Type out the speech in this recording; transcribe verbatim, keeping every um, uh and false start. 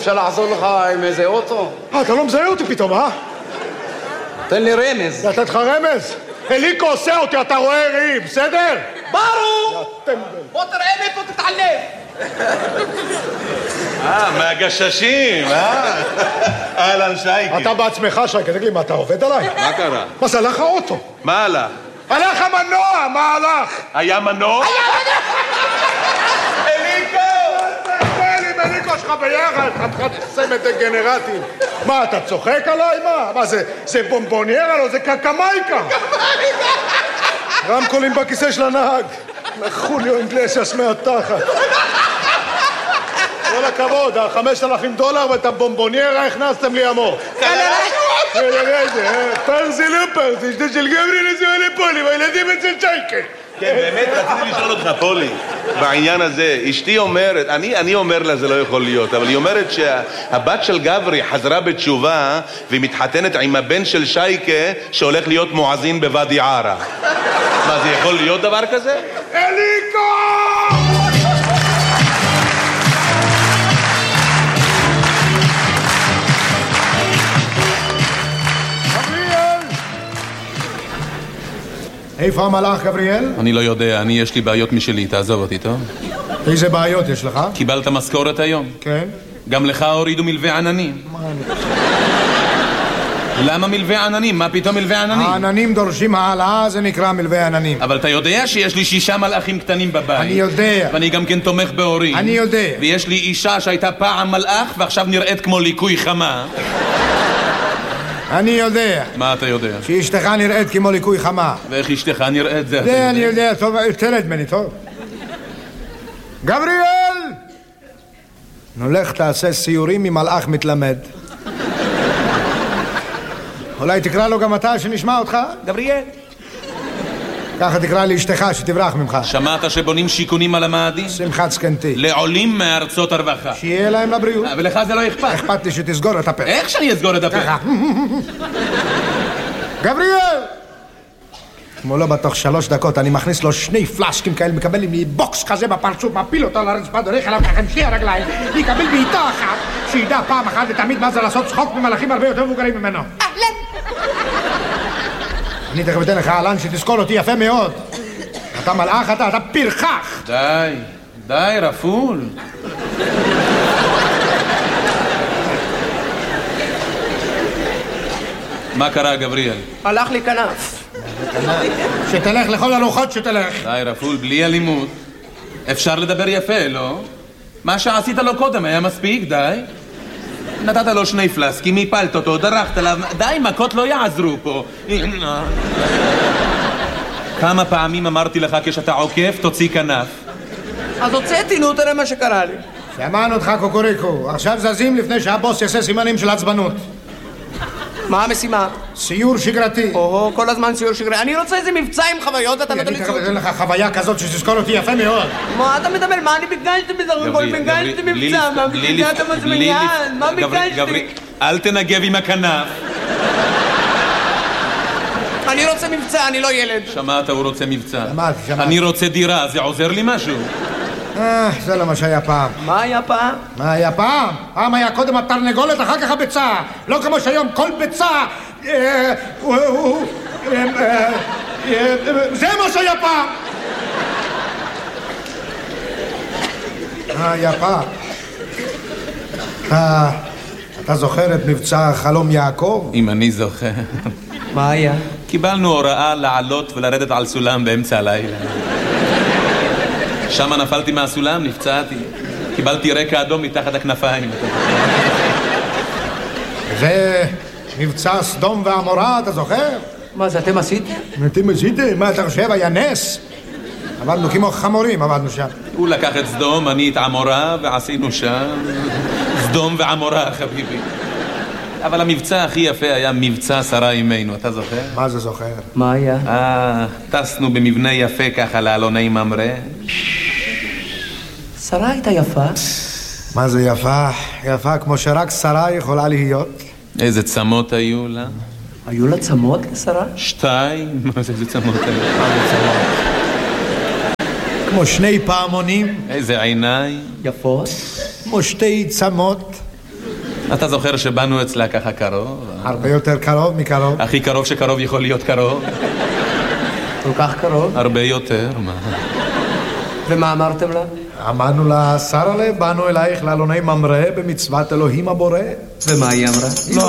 רוצה לעזור לך עם איזה אוטו? אה, אתה לא מזהה אותי פתאום, אה? תן לי רמז. לתת לך רמז? אליקו עושה אותי, אתה רואה ראי, בסדר? ברור! בוא תראה מאיפה תתעלם. אה, מהגששים, אה? אהלן שייקי. אתה בעצמך, שייקי, תגיד לי, מה, אתה עובד עליי? מה קרה? מה זה, הלך האוטו? מה הלך? הלך המנוע, מה הלך? היה מנוע? אליקו! תסתכל עם אליקו שלך ביחד, חתיכת צמד דגנרטים. מה, אתה צוחק עליי? מה? מה זה, זה בומבוניירה? לא, זה קקמייקה. רמקולים בכיסא של הנהג. לחוליו אינגלסס מהתחת. כל הכבוד, חמשת אלפים דולר ואת הבומבוניירה הכנסתם לי עמוק. פרזי לא פרזי, שדה של גברי נזוה לפולי, והילדים אצל שייקה. כן, באמת רציתי לשאול אותך, פולי, בעניין הזה. אשתי אומרת, אני, אני אומר לה זה לא יכול להיות, אבל היא אומרת שהבת של גברי חזרה בתשובה והיא מתחתנת עם הבן של שייקה שהולך להיות מואזין בוואדי ערה. מה, זה יכול להיות דבר כזה? אליקו! איפה המלאך, גבריאל? אני לא יודע, אני יש לי בעיות משלי, תעזוב אותי, טוב? איזה בעיות יש לך? קיבלת משכורת היום? כן. גם לך הורידו מלווה עננים. מה אני... למה מלווה עננים? מה פתאום מלווה עננים? העננים דורשים העלאה, זה נקרא מלווה עננים. אבל אתה יודע שיש לי שישה מלאכים קטנים בבית. אני יודע. ואני גם כן תומך בהורים. אני יודע. ויש לי אישה שהייתה פעם מלאך ועכשיו נראית כמו ליקוי חמה. אני יודע. מה אתה יודע? שאשתך נראית כמו ליקוי חמה. ואיך אשתך נראית זה? זה אני יודע, טוב, תרד ממני, טוב. גבריאל! נולך תעשה סיורים עם מלאך מתלמד. אולי תקרא לו גם אתה שנשמע אותך? גבריאל. ככה תקרא לאשתך שתברח ממך. שמעת שבונים שיכונים על המאדים? שמחת סקנתי. לעולים מארצות הרווחה. שיהיה להם לבריאות. ולך זה לא אכפת. אכפת לי שתסגור את הפה. איך שאני אסגור את הפה? ככה. גבריאל! כמו לא בתוך שלוש דקות אני מכניס לו שני פלשקים כאלה, מקבל לי בוקס כזה בפרצוף, מפיל אותו לרצפה, דורך עליו ככה עם שתי הרגליים, ויקבל בעיטה אחת, שידע פעם אחת ותמיד מה זה לעשות צחוק ממלאכים הרבה יותר מבוגרים ממנו. אהלן! אני תכף אתן לך אהלן שתזכור אותי יפה מאוד. אתה מלאך, אתה, אתה פרחח. די, די, רפול. מה קרה, גבריאל? הלך לי כנף. שתלך לכל הרוחות שתלך. די, רפול, בלי אלימות. אפשר לדבר יפה, לא? מה שעשית לו קודם היה מספיק, די. נתת לו שני פלסקים, הפלת אותו, דרכת עליו. די, מכות לא יעזרו פה. כמה פעמים אמרתי לך כשאתה עוקף, תוציא כנף. אז הוצאתי, נו, תראה מה שקרה לי. שמענו אותך קוקוריקו. עכשיו זזים לפני שהבוס יעשה סימנים של עצבנות. מה המשימה? סיור שגרתי. או, כל הזמן סיור שגרתי. אני רוצה איזה מבצע עם חוויות, אתה נותן לי ציור. אני אתן לך חוויה כזאת שתזכור אותי יפה מאוד. מה אתה מדבר? מה אני ביקשתי בסך הכל? ביקשתי מבצע, מה ביקשתי אתה מזמיין? מה ביקשתי? אל תנגב עם הכנף. אני רוצה מבצע, אני לא ילד. שמעת, הוא רוצה מבצע. שמעתי, שמעתי. אני רוצה דירה, זה עוזר לי משהו? אה, זה לא מה שהיה פעם. מה היה פעם? מה היה פעם? פעם היה קודם התרנגולת, אחר כך הביצה. לא כמו שהיום כל ביצה... זה מה שהיה פעם. מה היה פעם? אתה זוכר את מבצע חלום יעקב? אם אני זוכר. מה היה? קיבלנו הוראה לעלות ולרדת על סולם באמצע הלילה. שם נפלתי מהסולם, נפצעתי. קיבלתי רקע אדום מתחת הכנפיים. זה מבצע סדום ועמורה, אתה זוכר? מה זה, אתם עשיתם? אתם עשיתם? מה אתה חושב? היה נס? עבדנו כמו חמורים, עבדנו שם. הוא לקח את סדום, אני את עמורה, ועשינו שם סדום ועמורה, חביבי. אבל המבצע הכי יפה היה מבצע שרה אימנו, אתה זוכר? מה זה זוכר? מה היה? אה, טסנו במבנה יפה ככה לאלוני ממרא. שרה הייתה יפה? מה זה יפה? יפה כמו שרק שרה יכולה להיות. איזה צמות היו לה? היו לה צמות לשרה? שתיים? מה זה, איזה צמות היו? כמו שני פעמונים. איזה עיניים? יפות? כמו שתי צמות. אתה זוכר שבאנו אצלה ככה קרוב? הרבה יותר קרוב מקרוב. הכי קרוב שקרוב יכול להיות קרוב. כל כך קרוב. הרבה יותר, מה? ומה אמרתם לה? אמרנו לה, שרה לב, באנו אלייך לאלוני ממרא במצוות אלוהים הבורא. ומה היא אמרה? לא